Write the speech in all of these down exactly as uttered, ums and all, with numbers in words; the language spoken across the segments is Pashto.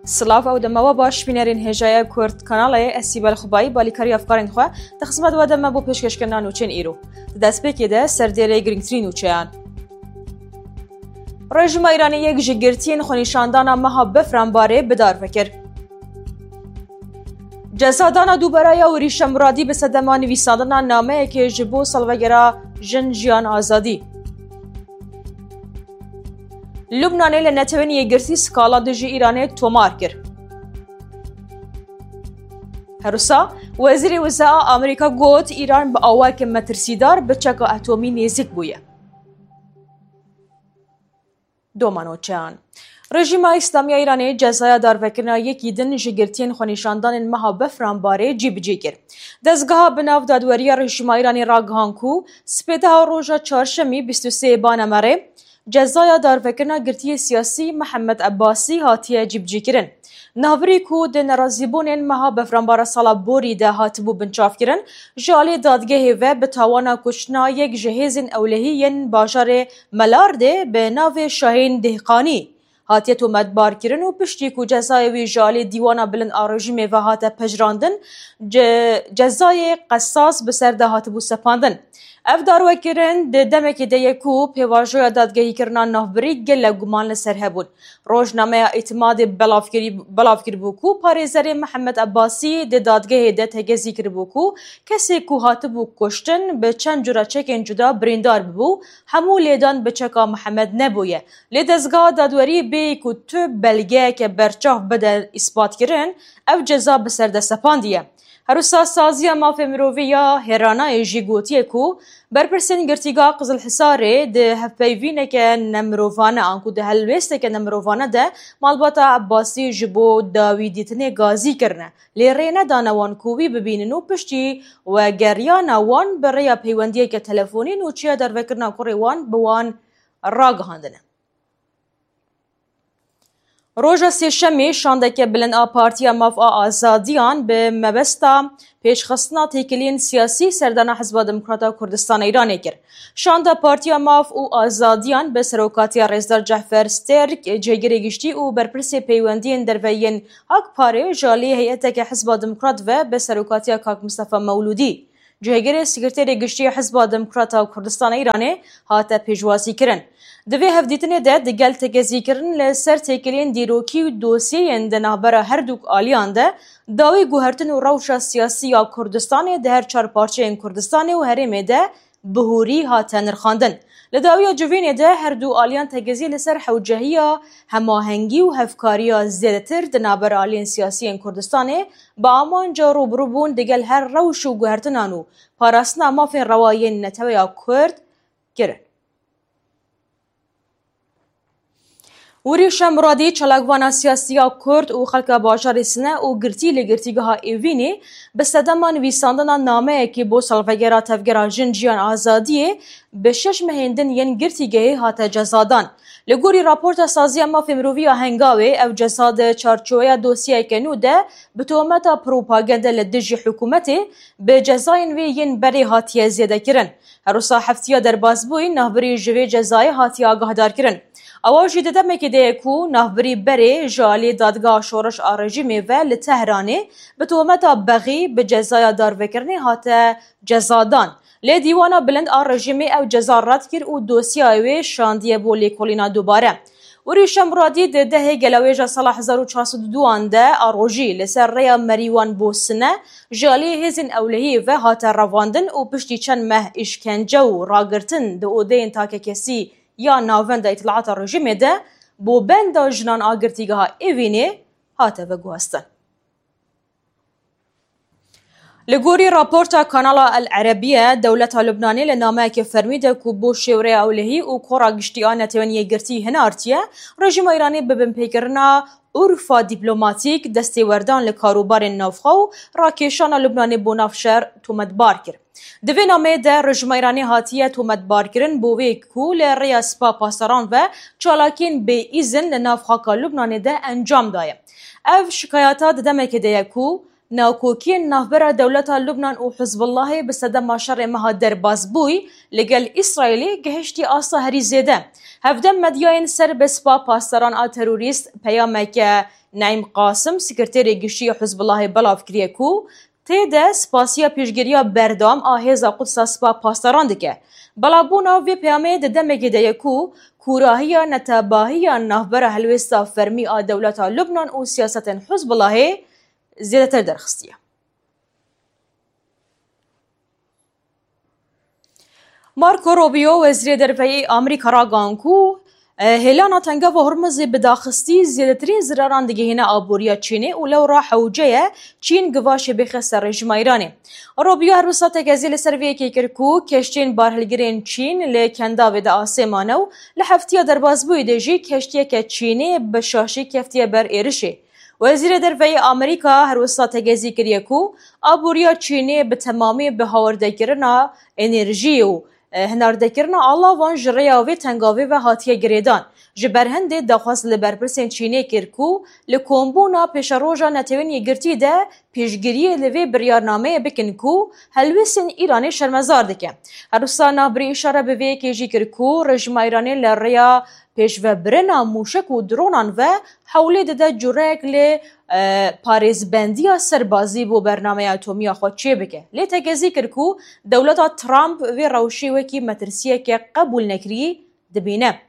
سلاف او دموا باش بینرین هجای کرد کانال اسیبال خبایی بالیکاری افکارین خو تخصمت و دم بو پیشکشکنا نوچن ایرو دست بکیده سردیره گرینگترین نوچیان رژیم ایرانی یک جگرتین خونیشاندانا مها بفران باره بدار فکر جسادانا دوباره و ریشه مرادی به صدمان ویساندانا نامه که جبو سالوگرا جن جیان آزادی لبنان لنتوین یگرتی سکالا دجی ایرانی تومار کر. هروسا وزیر وزارت آمریکا گفت ایران با آواک مترسیدار به چک اتمی نزدیک بوده. دومانوچان رژیم اسلامی ایرانی جزای داروکرنا یکی دن جگرتین خونیشاندان مها بفران باره جیب جیگر. دستگاه بناو دادوری رژیم ایرانی راگهانکو سپیده روژا چهارشنبه بیست و سه بانمره جزای داروکرنا گرتی سیاسی محمد عباسی هاتیه جیب جیگرن. نهوری کو د نرازیبونین مها بفرانبار سالا بوری ده هاتبو بنچاف کرن جالی دادگه و به توانا کشنا یک جهیزین اولهیین باجار ملار ده به ناو شاهین دهقانی هاتیه تو مدبار کرن و پشتی کو جزای وی جالی دیوانا بلند آرژیم و هات پجراندن جزای قصاص بسر ده هاتبو سپاندن. اف داروکرین د دمکی د یکو پیواژوی دادگهی کرنان نهبری گل گمان لسر هبون. روزنامه اعتماد بلافکری بلافکر بوکو پاریزر محمد عباسی د دادگه د تگزی کر بوکو کسی کو هاتبو کشتن به چند جورا چکن جدا بریندار بو همو لیدان به چکا محمد نبویه. لیدزگاه دادوری بی کو تو بلگه که برچاف بده اثبات کرن اف جزا بسر دستپاندیه. هروسا سازی مافی مروی یا هرانا جیگوتیه کو برپرسین گرتیگاه قزل حساره ده هفپیوینه که نمروفانه آنکو ده هلوسته که نمروفانه ده مالباتا عباسی جبو داویدیتنه گازی کرنه لیرینه دانوان کووی ببیننو پشتی و گریان وان برای پیوندیه که تلفونی نوچیه در وکرنا کوری وان بوان راگهاندنه. روژا سیشمی شاندک بلند آ پارتیا ماف آ آزادیان به مبستا پیشخستنا تیکلین سیاسی سردانا حزب دموکراتا کردستان ایرانی کر. شاندا پارتیا ماف او آزادیان به سروکاتیا رزدار جعفر سترک جگری گشتی او برپرسی پیوندین دروین اک پاره جالی هیئت که حزب دموکرات و به سروکاتیا کاک مصطفی مولودی. جگری سکرتری گشتی حزب دموکراتا کردستان ایرانی هات پیشوازی کرن. دوی هفدیتنه ده دگل تگزی کرن لسر تکلین دیروکی و دوسیه اندنابرا هر دوک آلیان ده داوی گوهرتن و روشا سیاسی یا کردستانی ده هر چار پارچه این کردستانی و هرمه ده بهوری هاتن رخاندن. لداوی جوینه ده هر دو آلیان تگزی لسر حوجهی هماهنگی و هفکاری زیادتر دنابر آلیان سیاسی این کردستانی با امان جا روبروبون دگل هر روش و گوهرتنانو پاراسنا مافین روایین نتوی کرد کرد. وریشم مرادی چلاگوانا سیاسی کرد و خلق باجار سنه و گرتی لگرتیگه ها ایوینی به صدمان ویساندن نامه که بو سالفگرا تفگرا جن جیان آزادیه به شش مهندن ین گرتیگه هات جزادان. لگوری راپورت سازی مافی مروی هنگاوی او جزاد چارچویا دوسیه کنو ده به تومتا پروپاگنده لدجی حکومتی به جزاین وی ین بری هاتیه زیده کرن. هروسا هفتیا در بازبوی نهبری جوی جزای هاتیه آگاه دار کرن. اواجی ددمه که ده کو نهبری بری جالی دادگاه شورش آرژیمی و لتهرانی به تومتا بغی به جزای دار وکرنی هات جزادان. لی دیوانا بلند آرژیمی او جزا رد کر و دوسیای شاندیه بو لیکولینا دوباره. وریشم مرادی ده ده گلویجا سال هزار و چهارصد و دو ده آروژی لسر ریا مریوان بو سنه جالی هزین اولهی و هات رواندن و پشتی چند مه اشکنجه و راگرتن ده اودین تاکه کسی یا ناوند اطلاعات رژیم ده بو بند جنان آگرتیگه ها ایوینه هاته و گوهستن. لگوری راپورتا کانال العربیه دولت لبنانی لنامه که فرمیده که بو شوره اولهی و کورا گشتیان نتوانی گرتی هنارتیه رژیم ایرانی ببن پیکرنا عرفا دیپلوماتیک دستی وردان لکاروبار نافخو راکشان لبنانی بو نافشر تومدبار کرد. دوی نامه ده رژیم ایرانی هاتیه تومدبار کرن بووی کول ریا سپا پاسران و چالاکین به ایزن لنافخاکا لبنانی ده انجام دایه. او شکایاتا دمه که ده یکو ناوکۆکی ناوبەرە دەوڵەتە لوبنان و حزب الله بە سەدەما شەڕێ مەها دەرباز بووی لەگەل ئیسرائیلێ گەهشتی ئاستا هەری زێدە هەفدەم مەدیایên سەر بە سپا پاسداران a terorîst peyameke Naim Qasim sekretêrê giştî Hizb Allahê belav kiriye ku tê de spasiya pêşgiriya berdam a hêza Qudsa spa pasdaran dike. Belavbûna vê peyamê di demekê de ye ku kurahiya netebahiya navbera helwêsta fermî a dewleta Lubnan û siyasetên Hizb Allahê zêdetir derxistiye. Marco Rubio wezîrê derveyê Amerîka ragan ku hêlana tengava Hormuzê bi daxistî zêdetirîn ziraran digihîne aboriya Çînê û lewra hewce ye Çîn givaşê bêxe ser rejima Îranê. Rubio her wisa tekezî li ser vê yekê kir ku keştên barhilgirên Çîn li Kendavê de asê mane û li heftiya derbasbûyê de jî keştiyeke Çînê bi şaşî keftiye ber êrişê. Wezîrê derveyê Amerîka her wisa tegezî kiriye ku aboriya Çînê bi temamî bi hawardekirina enerjî û hinardekirina alavan ji rêya vê tengavê ve hatiye girêdan. Ji ber hendê daxwaz li berpirsên Çînê kir ku li kombûna pêşeroja netewên yekgirtî de pêşgiriyê li vê biryarnameyê bikin ku helwestên Îranê şermezar dike. Her wisa navbirî îşare bi vê yekê jî kir ku rejima Îranê li rêya pêşvebirina mûşek û dronan ve hewlê dide cureyek lê parêzbendiya serbazî bû bernameya atomîya xwe çê bike. Lê tekezî kir ku dewleta Trump vê rewşê wekî metirsiyeke qebûl nekirî dibîne.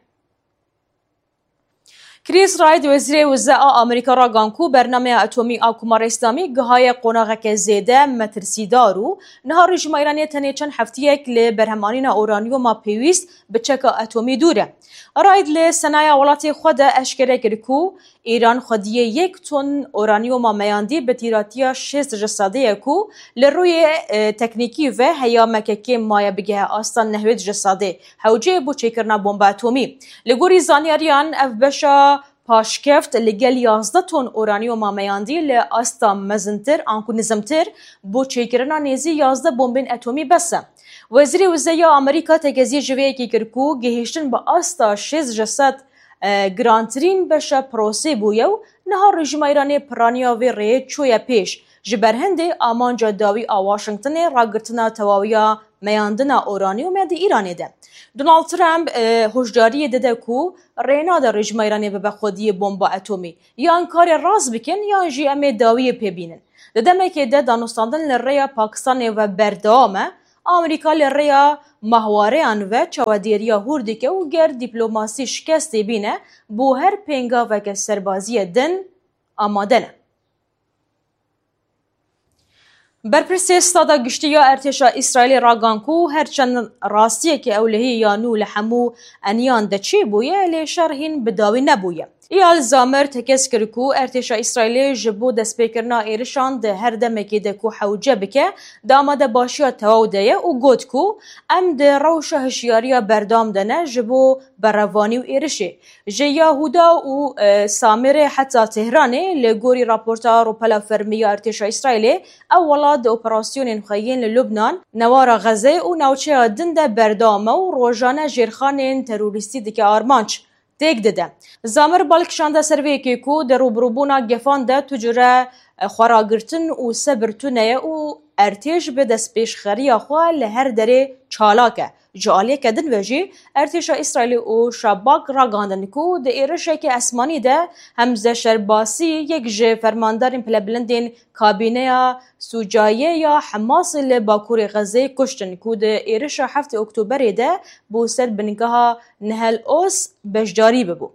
Chris Wright wezîrê wisa a Amerîka ragan ku bernameya atomî a Komara Îslamî gihaye qonaxeke zêde metirsîdar û niha rejima Îranê tenê çend heftiyek li berhemanîna uranyuma pêwîst bi çeka atomî dûr e. Wright li Senaya welatê xwe de eşkere kir ku Îran xwediyê yek ton uranyuma meyandî bi tîratiya şêst ji sedê ye ku li rûyê teknîkî ve heyamekekê maye bigehe asta nehwê ji sedê hewceyê bû çêkirina bomba atomî. Li gorî zanyariyan ev beşa paşkeft li gel yazda ton uranyuma meyandî li asta mezintir an ku nizmtir bû çêkirina nêzî yazda bombên atomî bes e. Wezîrê Wizaya Amerîka tekezî ji vê yekê kir ku gihîştin bi asta şêst ji sed girantirîn beşa prosê bûye û niha rejima Îranê piraniya vê rêyê çûye pêş. Ji ber hendê amanca dawî a Washingtonê ragirtina tewawiya meyandina uranyumê di Îranê de. Donald Trump hojdariyê dide ku rê nade rejima Îranê bibe xwediyê bomba atomî yan karê rast bikin yan jî em ê dawiyê pêbînin. Di demekê de danûstandin li rêya Pakistanê ve berdewam e, Amerîka li rêya mahwareyan ve çavedêriya hûr dike û ger dîplomasî şikestê bîne bû her pêngaveke serbaziyê din amade ne. Berpirsê Stada Giştî ya Ertêşa İsraîlê ragan ku herçend rastiyekê ewlehî ya nû li hemû eniyan de çê bûye lê şer hîn bi dawî nebûye. Eyal Zamer tekez kir ku Ertêşa İsraîlê ji bo destpêkirina êrişan di her demekê de ku hewce bike di amadebaşiya tewaw de ye û got ku em di rewşa hişyariya berdam de ne ji bo berevvanî û êrişê. Ji Yahuda û Samirê heta Tehranê li gorî raporta ropela fermî ya Ertêşa İsraîlê ew welat di operasyonên xwe yên li Lubnan, newara Xezê û navçeya din de berdam e û rojane jêrxanên terorîstî dike armanc. Têk dide. Zamer balkişanda ser vê yekê ku di rûbirûbûna gefan de tu cure xwaragirtin û sebir tuneye û ertêş bi destpêşxeriya xwe li her derê çalak e. Ji aliyeke din ve jî Ertêşa İsraîlê û Şabak ragandin ku di êrişeke esmanî de hemzeşerbasî yek ji fermandarên pilebilindên kabîneya Sûcayê ya Hemasê li Bakurê Xezê kuştin ku di êrişa heftê Oktoberê de bû ser bingeha Nihal Oz beşdarî bibû.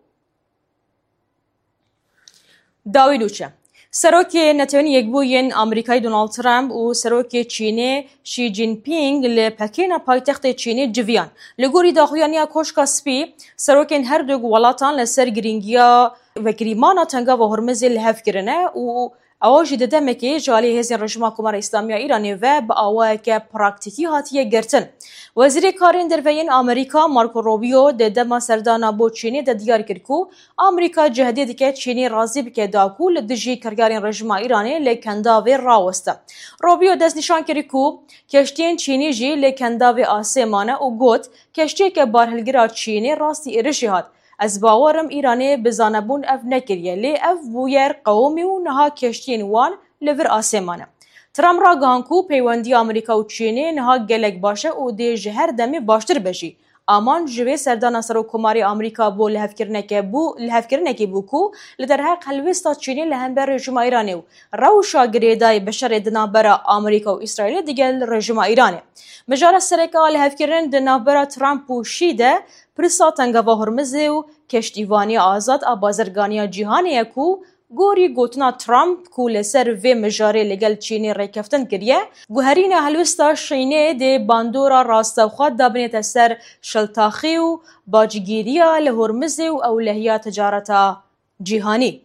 Dawî nûçe. Serokê Netewên Yekbûyên Amerîkayê Donald Trump û Serokê Çînê Xi Jinping li Pekêna paytextê Çînê civiyan. Li gorî daxuyaniya Koşka Spî, serokên her du welatan li ser girîngiya vekirîmana tengava Hormuzê li hev kirine û ewa jî di demekê ji alî hêzên rejima Komara Îslamiya Îranê ve bi awayeke praktîkî hatiye girtin. Wezîrê Karên Derveyên Amerîka Marco Rubio di dema serdana bo Çînê de diyar kir ku Amerîka cihdê dike Çînê razî bike da ku li dijî kargerên rejima Îranê lê Kendavê raweste. Rubio destnîşan kir ku keştiyên Çînî jî lê Kendavê asê mane û got keştiyeke barhilgira Çînê rastî êrişî hat. Ez bawerim Îranê bi zanebûn ev nekiriye lê ev bûyer qewmî û niha keştiyên wan لور آسمانه. ترامپ را گانکو پیوندی آمریکا و چینی نها گلک باشه و دی جهر دمی باشتر بشی. آمان جوی سردان سروکماری آمریکا بو لهفکرنکه بو لهفکرنکی بو کو لدرها قلوستا چینی لهمبر رژیم ایرانی و روشا گریدای بشر دنابرا آمریکا و اسرائیل دیگل رژیم ایرانی. مجال سرکا لهفکرن دنابرا ترامپ و شیده پرسا تنگوا هرمز و کشتیوانی آزاد آبازرگانی جهانی کو گوری گوتنا ترامپ کو لسر و مجاره لگل چینی ریکفتن کریه گوهرین هلوستا شینه ده باندورا راستا خواد دابنیت سر شلتاخی و باجگیریا لهرمز و اولهیا تجارتا جهانی.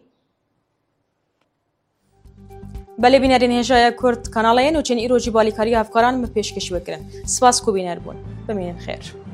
بله بینرین هجای کرد کانالین و چین ایروجی بالیکاری افکاران مپیشکش بکرن. سپاس کو بینر بون. بمینین خیر.